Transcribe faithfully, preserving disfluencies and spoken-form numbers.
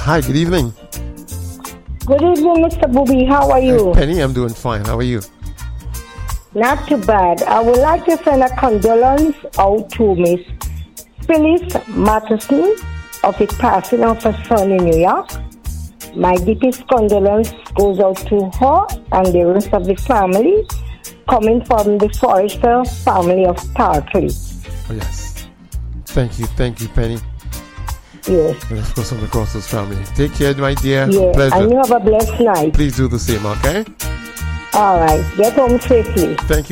Hi, good evening. Good evening, Mister Booby. How are you? Uh, Penny, I'm doing fine. How are you? Not too bad. I would like to send a condolence out to Miss Phyllis Matheson of the passing of her son in New York. My deepest condolence goes out to her and the rest of the family, coming from the Forrester family of Tarkley. Oh, yes. Thank you. Thank you, Penny. Yes. And of course, from the Crosses family. Take care, my dear. Yeah. Pleasure. And you have a blessed night. Please do the same, okay? All right. Get home safely. Thank you.